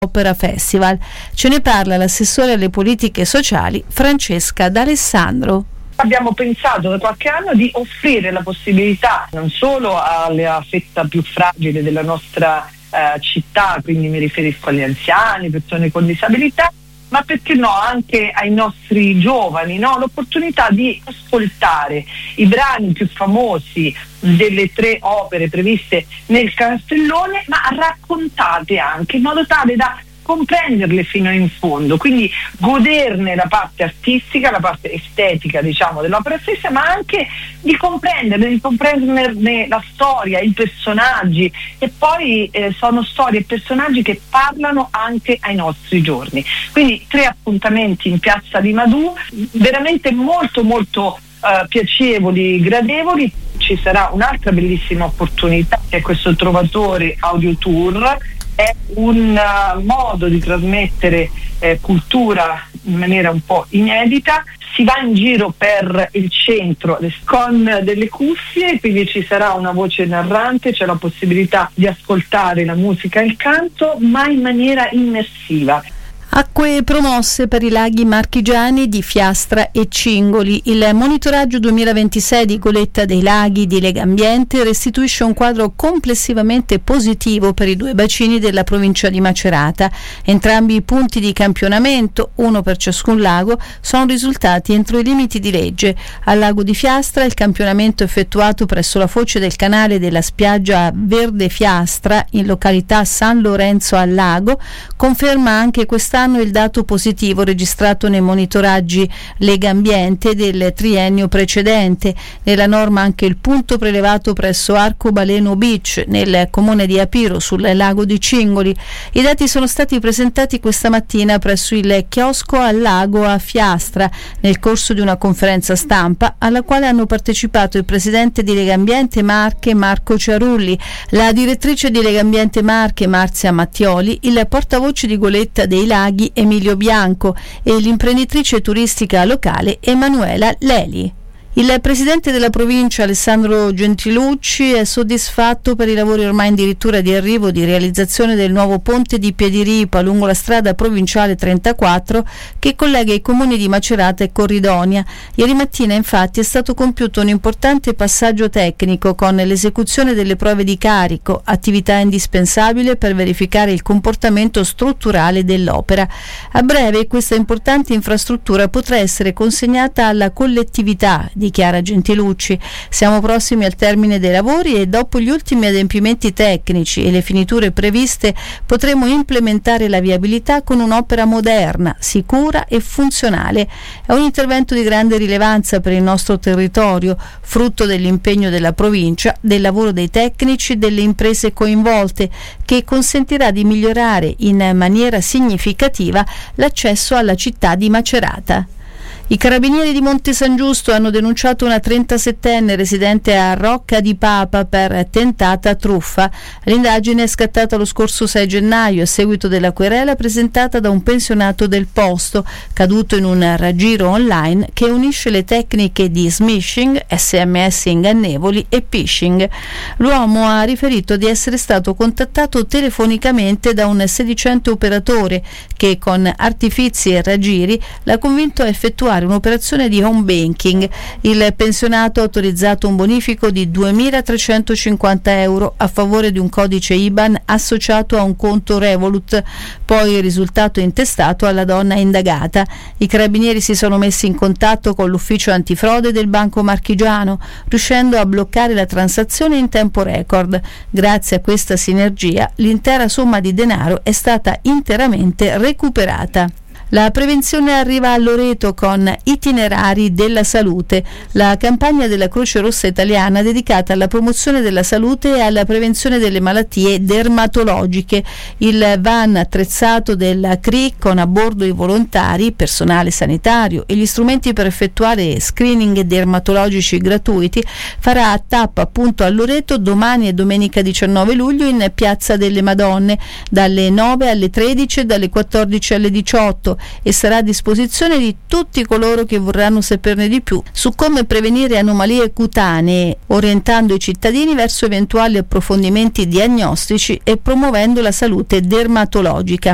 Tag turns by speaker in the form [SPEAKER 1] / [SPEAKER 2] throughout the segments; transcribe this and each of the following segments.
[SPEAKER 1] Opera Festival. Ce ne parla l'assessore alle politiche sociali Francesca D'Alessandro.
[SPEAKER 2] Abbiamo pensato da qualche anno di offrire la possibilità non solo alla fetta più fragile della nostra città, quindi mi riferisco agli anziani, persone con disabilità, ma perché no anche ai nostri giovani, no? L'opportunità di ascoltare i brani più famosi delle 3 opere previste nel Castellone, ma raccontate anche in modo tale da comprenderle fino in fondo, quindi goderne la parte artistica, la parte estetica dell'opera stessa, ma anche di comprenderne la storia, i personaggi, e poi sono storie e personaggi che parlano anche ai nostri giorni. Quindi 3 appuntamenti in Piazza di Madù, veramente molto piacevoli, gradevoli. Ci sarà un'altra bellissima opportunità, che è questo Trovatore Audio Tour. È un modo di trasmettere cultura in maniera un po' inedita. Si va in giro per il centro con delle cuffie, quindi ci sarà una voce narrante, c'è la possibilità di ascoltare la musica e il canto, ma in maniera immersiva.
[SPEAKER 1] Acque promosse per i laghi marchigiani di Fiastra e Cingoli. Il monitoraggio 2026 di Goletta dei Laghi di Legambiente restituisce un quadro complessivamente positivo per i 2 bacini della provincia di Macerata. Entrambi i punti di campionamento, uno per ciascun lago, sono risultati entro i limiti di legge. Al lago di Fiastra il campionamento effettuato presso la foce del canale della spiaggia Verde Fiastra in località San Lorenzo al Lago conferma anche quest'anno il dato positivo registrato nei monitoraggi Legambiente del triennio precedente. Nella norma anche il punto prelevato presso Arcobaleno Beach nel comune di Apiro sul lago di Cingoli. I dati sono stati presentati questa mattina presso il chiosco al lago a Fiastra nel corso di una conferenza stampa alla quale hanno partecipato il presidente di Legambiente Marche Marco Ciarulli, la direttrice di Legambiente Marche Marzia Mattioli, il portavoce di Goletta dei Laghi Emilio Bianco e l'imprenditrice turistica locale Emanuela Leli. Il presidente della provincia Alessandro Gentilucci è soddisfatto per i lavori ormai addirittura di arrivo di realizzazione del nuovo ponte di Piediripa lungo la strada provinciale 34 che collega i comuni di Macerata e Corridonia. Ieri mattina infatti è stato compiuto un importante passaggio tecnico con l'esecuzione delle prove di carico, attività indispensabile per verificare il comportamento strutturale dell'opera. A breve questa importante infrastruttura potrà essere consegnata alla collettività, dichiara Gentilucci. Siamo prossimi al termine dei lavori e dopo gli ultimi adempimenti tecnici e le finiture previste potremo implementare la viabilità con un'opera moderna, sicura e funzionale. È un intervento di grande rilevanza per il nostro territorio, frutto dell'impegno della provincia, del lavoro dei tecnici e delle imprese coinvolte, che consentirà di migliorare in maniera significativa l'accesso alla città di Macerata. I carabinieri di Monte San Giusto hanno denunciato una 37enne residente a Rocca di Papa per tentata truffa. L'indagine è scattata lo scorso 6 gennaio a seguito della querela presentata da un pensionato del posto, caduto in un raggiro online che unisce le tecniche di smishing, SMS ingannevoli e phishing. L'uomo ha riferito di essere stato contattato telefonicamente da un sedicente operatore che con artifizi e raggiri l'ha convinto a effettuare un'operazione di home banking. Il pensionato ha autorizzato un bonifico di 2.350 euro a favore di un codice IBAN associato a un conto Revolut, poi il risultato intestato alla donna indagata. I carabinieri si sono messi in contatto con l'ufficio antifrode del Banco Marchigiano, riuscendo a bloccare la transazione in tempo record. Grazie a questa sinergia, l'intera somma di denaro è stata interamente recuperata. La prevenzione arriva a Loreto con Itinerari della Salute, la campagna della Croce Rossa Italiana dedicata alla promozione della salute e alla prevenzione delle malattie dermatologiche. Il van attrezzato del CRI con a bordo i volontari, personale sanitario e gli strumenti per effettuare screening dermatologici gratuiti farà tappa appunto a Loreto domani e domenica 19 luglio in Piazza delle Madonne dalle 9 alle 13 e dalle 14 alle 18. E sarà a disposizione di tutti coloro che vorranno saperne di più su come prevenire anomalie cutanee, orientando i cittadini verso eventuali approfondimenti diagnostici e promuovendo la salute dermatologica.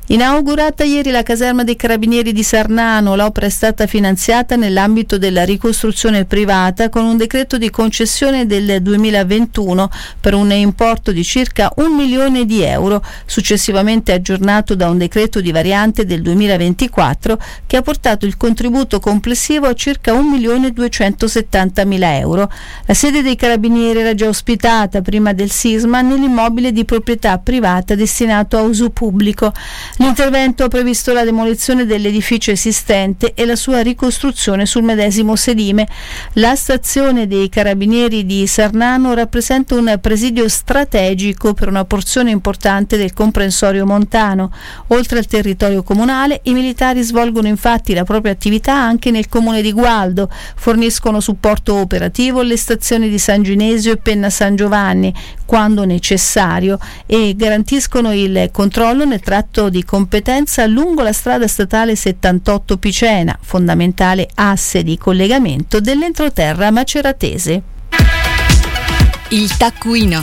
[SPEAKER 1] Inaugurata ieri la caserma dei Carabinieri di Sarnano, l'opera è stata finanziata nell'ambito della ricostruzione privata con un decreto di concessione del 2021 per un importo di circa 1 milione di euro, successivamente aggiornato da un decreto di variante del 2024 che ha portato il contributo complessivo a circa 1.270.000 euro. La sede dei Carabinieri era già ospitata prima del sisma nell'immobile di proprietà privata destinato a uso pubblico. L'intervento ha previsto la demolizione dell'edificio esistente e la sua ricostruzione sul medesimo sedime. La stazione dei Carabinieri di Sarnano rappresenta un presidio strategico per una porzione importante del comprensorio montano. Oltre al territorio comunale, i militari svolgono infatti la propria attività anche nel comune di Gualdo, forniscono supporto operativo alle stazioni di San Ginesio e Penna San Giovanni, quando necessario, e garantiscono il controllo nel tratto di competenza lungo la strada statale 78 Picena, fondamentale asse di collegamento dell'entroterra maceratese.
[SPEAKER 3] Il taccuino.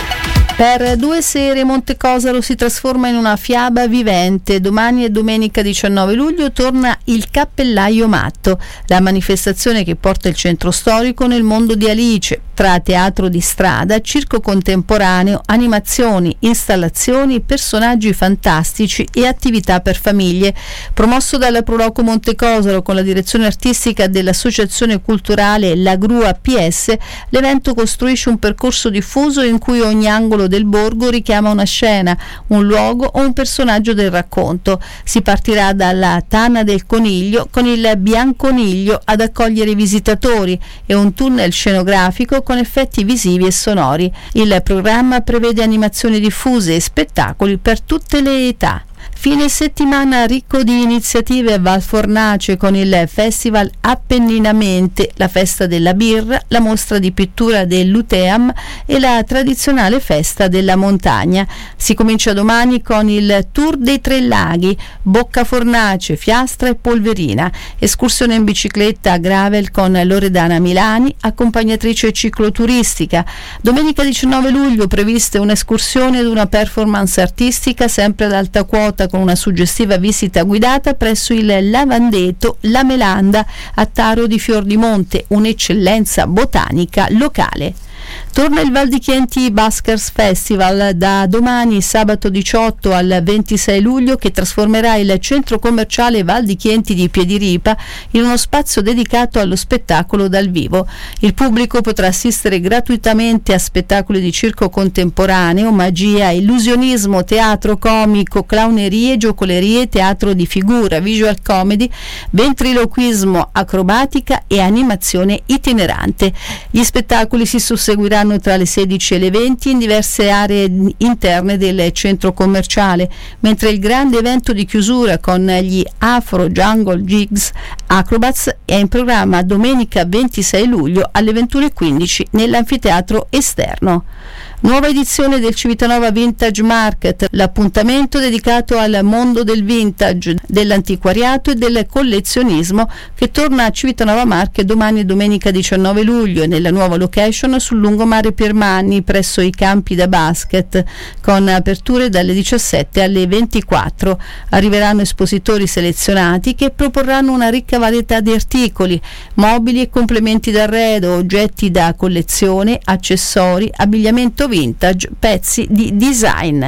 [SPEAKER 1] Per 2 sere Montecosaro si trasforma in una fiaba vivente. Domani e domenica 19 luglio torna il Cappellaio Matto, la manifestazione che porta il centro storico nel mondo di Alice, tra teatro di strada, circo contemporaneo, animazioni, installazioni, personaggi fantastici e attività per famiglie. Promosso dalla Proloco Montecosaro con la direzione artistica dell'associazione culturale La Grua PS, l'evento costruisce un percorso diffuso in cui ogni angolo del borgo richiama una scena, un luogo o un personaggio del racconto. Si partirà dalla Tana del Coniglio con il Bianconiglio ad accogliere i visitatori e un tunnel scenografico con effetti visivi e sonori. Il programma prevede animazioni diffuse e spettacoli per tutte le età. Fine settimana ricco di iniziative a Val Fornace con il Festival Appenninamente, la festa della birra, la mostra di pittura dell'Uteam e la tradizionale festa della montagna. Si comincia domani con il Tour dei 3 laghi, Bocca Fornace, Fiastra e Polverina, escursione in bicicletta a gravel con Loredana Milani, accompagnatrice cicloturistica. Domenica 19 luglio previste un'escursione ed una performance artistica sempre ad alta quota con una suggestiva visita guidata presso il Lavandeto La Melanda a Taro di Fiordimonte, un'eccellenza botanica locale. Torna il Val di Chienti Buskers Festival da domani sabato 18 al 26 luglio che trasformerà il centro commerciale Val di Chienti di Piediripa in uno spazio dedicato allo spettacolo dal vivo. Il pubblico potrà assistere gratuitamente a spettacoli di circo contemporaneo, magia, illusionismo, teatro comico, clownerie, giocolerie, teatro di figura, visual comedy, ventriloquismo, acrobatica e animazione itinerante. Gli spettacoli si susseguiranno tra le 16 e le 20 in diverse aree interne del centro commerciale, mentre il grande evento di chiusura con gli Afro Jungle Jigs Acrobats è in programma domenica 26 luglio alle 21:15 nell'anfiteatro esterno. Nuova edizione del Civitanova Vintage Market, l'appuntamento dedicato al mondo del vintage, dell'antiquariato e del collezionismo che torna a Civitanova Marche domani e domenica 19 luglio nella nuova location sul lungomare Pirmanni presso i campi da basket con aperture dalle 17 alle 24. Arriveranno espositori selezionati che proporranno una ricca varietà di articoli, mobili e complementi d'arredo, oggetti da collezione, accessori, abbigliamento vintage, pezzi di design.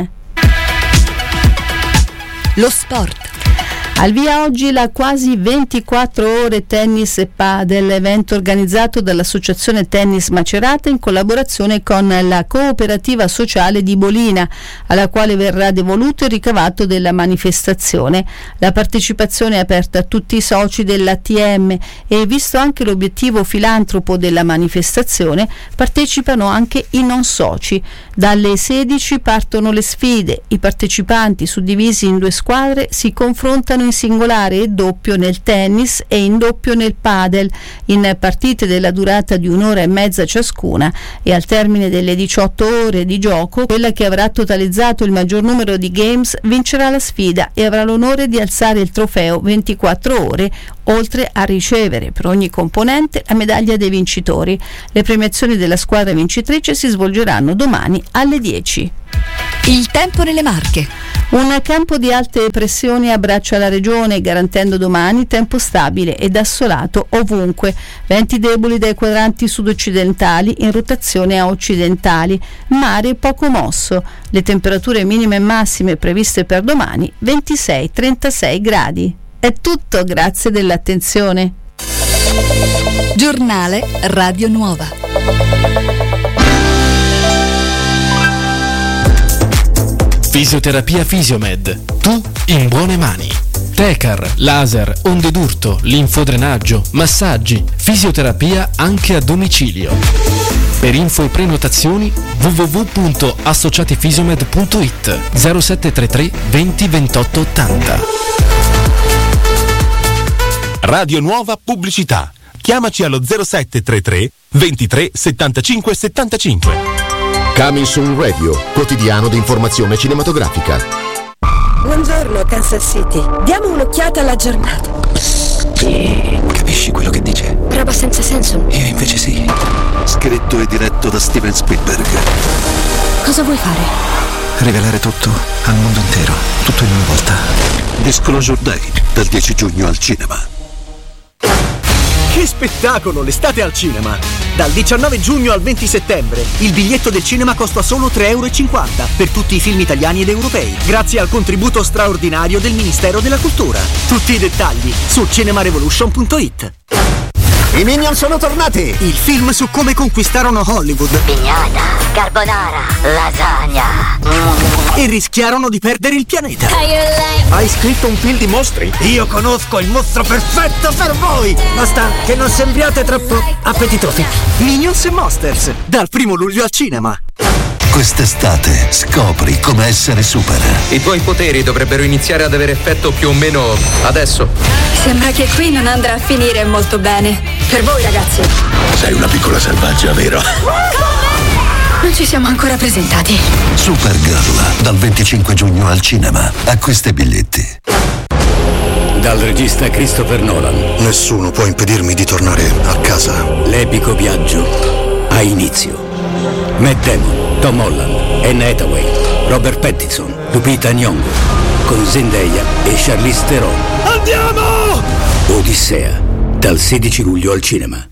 [SPEAKER 3] Lo sport.
[SPEAKER 1] Al via oggi la quasi 24 ore tennis e padel, evento organizzato dall'Associazione Tennis Macerata in collaborazione con la Cooperativa Sociale di Bolina, alla quale verrà devoluto il ricavato della manifestazione. La partecipazione è aperta a tutti i soci dell'ATM e, visto anche l'obiettivo filantropo della manifestazione, partecipano anche i non soci. Dalle 16 partono le sfide. I partecipanti, suddivisi in 2 squadre, si confrontano in singolare e doppio nel tennis e in doppio nel padel, in partite della durata di 1 ora e mezza ciascuna, e al termine delle 18 ore di gioco quella che avrà totalizzato il maggior numero di games vincerà la sfida e avrà l'onore di alzare il trofeo 24 ore, oltre a ricevere per ogni componente la medaglia dei vincitori. Le premiazioni della squadra vincitrice si svolgeranno domani alle 10.
[SPEAKER 3] Il tempo nelle Marche.
[SPEAKER 1] Un campo di alte pressioni abbraccia la regione, garantendo domani tempo stabile ed assolato ovunque. Venti deboli dai quadranti sud-occidentali in rotazione a occidentali. Mare poco mosso. Le temperature minime e massime previste per domani 26-36 gradi. È tutto, grazie dell'attenzione.
[SPEAKER 3] Giornale Radio Nuova.
[SPEAKER 4] Fisioterapia Fisiomed. Tu in buone mani. Tecar, laser, onde d'urto, linfodrenaggio, massaggi, fisioterapia anche a domicilio. Per info e prenotazioni www.associatifisiomed.it 0733 20 28 80.
[SPEAKER 5] Radio Nuova Pubblicità. Chiamaci allo 0733 23 75 75.
[SPEAKER 6] Coming Soon Radio, quotidiano di informazione cinematografica.
[SPEAKER 7] Buongiorno Kansas City, diamo un'occhiata alla giornata.
[SPEAKER 8] Capisci quello che dice?
[SPEAKER 7] Roba senza senso.
[SPEAKER 8] Io invece sì. Scritto e diretto da Steven Spielberg.
[SPEAKER 7] Cosa vuoi fare?
[SPEAKER 8] Rivelare tutto al mondo intero, tutto in una volta. Disclosure Day, dal 10 giugno al cinema.
[SPEAKER 9] Che spettacolo, l'estate al cinema! Dal 19 giugno al 20 settembre il biglietto del cinema costa solo €3,50 per tutti i film italiani ed europei, grazie al contributo straordinario del Ministero della Cultura. Tutti i dettagli su cinemarevolution.it. I Minions sono tornati! Il film su come conquistarono Hollywood.
[SPEAKER 10] Pignata, carbonara, lasagna.
[SPEAKER 9] E rischiarono di perdere il pianeta. Hai scritto un film di mostri? Io conosco il mostro perfetto per voi! Basta che non sembriate troppo appetitosi. Minions e Monsters, dal 1 luglio al cinema.
[SPEAKER 8] Quest'estate scopri come essere super.
[SPEAKER 11] I tuoi poteri dovrebbero iniziare ad avere effetto più o meno adesso.
[SPEAKER 7] Sembra che qui non andrà a finire molto bene. Per voi ragazzi.
[SPEAKER 8] Sei una piccola selvaggia, vero?
[SPEAKER 7] Non ci siamo ancora presentati.
[SPEAKER 8] Supergirl, dal 25 giugno al cinema. Acquista i biglietti.
[SPEAKER 12] Dal regista Christopher Nolan.
[SPEAKER 13] Nessuno può impedirmi di tornare a casa.
[SPEAKER 12] L'epico viaggio ha inizio. Matt Damon, Tom Holland, Anne Hathaway, Robert Pattinson, Lupita Nyong'o, con Zendaya e Charlize Theron.
[SPEAKER 9] Andiamo!
[SPEAKER 12] Odissea, dal 16 luglio al cinema.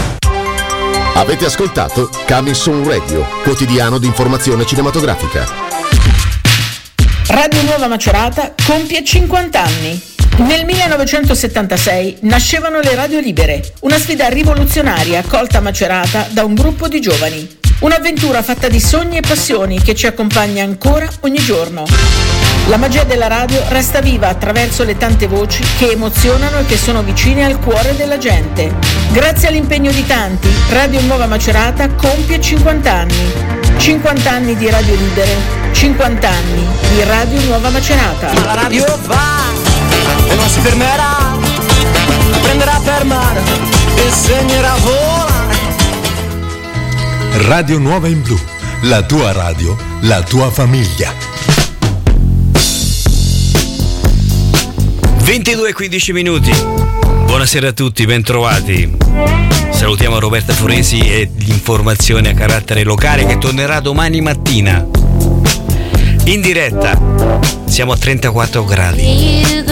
[SPEAKER 6] Avete ascoltato Coming Soon Radio, quotidiano di informazione cinematografica.
[SPEAKER 14] Radio Nuova Macerata compie 50 anni. Nel 1976 nascevano le radio libere, una sfida rivoluzionaria accolta a Macerata da un gruppo di giovani. Un'avventura fatta di sogni e passioni che ci accompagna ancora ogni giorno. La magia della radio resta viva attraverso le tante voci che emozionano e che sono vicine al cuore della gente. Grazie all'impegno di tanti, Radio Nuova Macerata compie 50 anni. 50 anni di radio libere, 50 anni di Radio Nuova Macerata.
[SPEAKER 9] La radio va e non si fermerà, prenderà per mano e segnerà volare.
[SPEAKER 15] Radio Nuova in Blu, la tua radio, la tua famiglia.
[SPEAKER 16] 22:15 minuti. Buonasera a tutti, bentrovati. Salutiamo Roberta Foresi e l'informazione a carattere locale che tornerà domani mattina. In diretta, siamo a 34 gradi.